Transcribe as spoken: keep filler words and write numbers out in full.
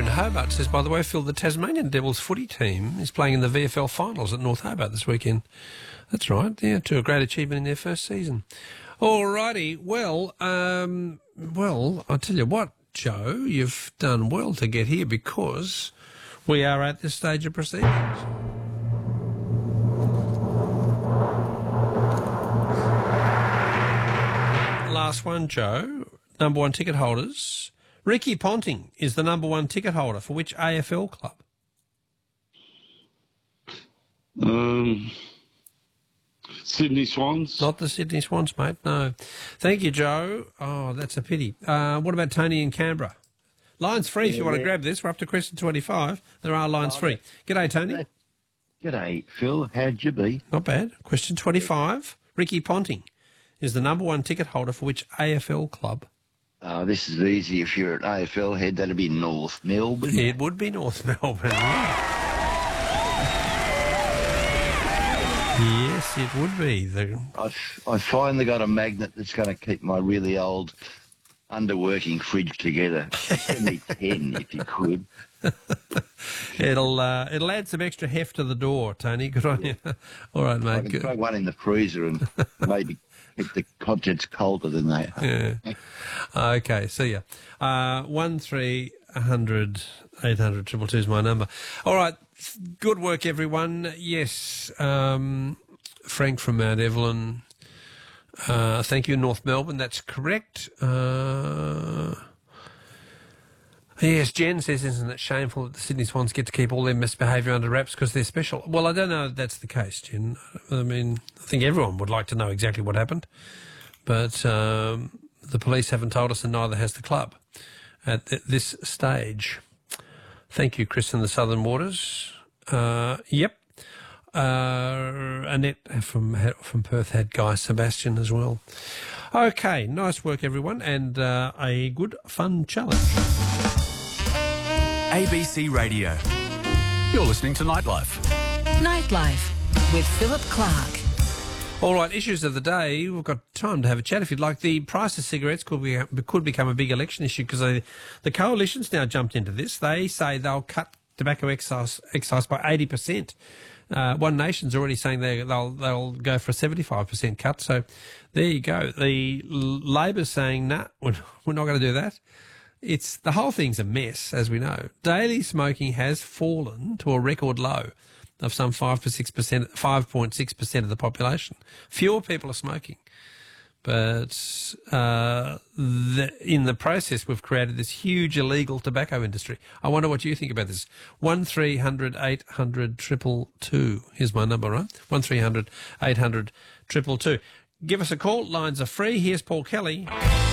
in Hobart says, by the way, Phil, the Tasmanian Devils footy team is playing in the V F L finals at North Hobart this weekend. That's right, yeah, to a great achievement in their first season. All righty, well, um, well, I'll tell you what, Joe, you've done well to get here because we are at this stage of proceedings. Last one, Joe. Number one ticket holders. Ricky Ponting is the number one ticket holder for which A F L club? Um, Sydney Swans. Not the Sydney Swans, mate, no. Thank you, Joe. Oh, that's a pity. Uh, what about Tony in Canberra? Lines free if you want to grab this. We're up to question twenty-five. There are lines free. G'day, Tony. G'day, Phil. How'd you be? Not bad. Question twenty-five. Ricky Ponting is the number one ticket holder for which A F L club? Oh, this is easy. If you're an A F L head, that'd be North Melbourne. It would be North Melbourne. Yes, it would be. The... I've, I finally got a magnet that's going to keep my really old underworking fridge together. Send me ten if you could. it'll uh, it'll add some extra heft to the door, Tony. Good on you. All right, mate. I can Good. throw one in the freezer and maybe keep the contents colder than they are. Yeah. Okay, see ya. Uh, one three hundred eight hundred triple two is my number. All right, good work, everyone. Yes, um, Frank from Mount Evelyn. Uh, thank you, North Melbourne. That's correct. Uh, yes, Jen says, isn't it shameful that the Sydney Swans get to keep all their misbehaviour under wraps because they're special? Well, I don't know if that's the case, Jen. I mean, I think everyone would like to know exactly what happened, but um, the police haven't told us, and neither has the club at th- this stage. Thank you, Chris in the Southern Waters. Uh, yep. Uh, Annette from from Perth had Guy Sebastian as well. Okay, nice work, everyone, and uh, a good, fun challenge. A B C Radio. You're listening to Nightlife. Nightlife with Philip Clark. All right, issues of the day. We've got time to have a chat if you'd like. The price of cigarettes could be could become a big election issue because the coalition's now jumped into this. They say they'll cut tobacco excise, excise by eighty percent. Uh, One Nation's already saying they, they'll they'll go for a seventy-five percent cut. So there you go. The Labor's saying, nah, we're, we're not going to do that. It's the whole thing's a mess, as we know. Daily smoking has fallen to a record low of some five to six percent, five point six percent of the population. Fewer people are smoking. But uh, the, in the process, we've created this huge illegal tobacco industry. I wonder what you think about this. one three hundred eight hundred triple two. Here's my number, right? one three hundred eight hundred triple two. Give us a call. Lines are free. Here's Paul Kelly.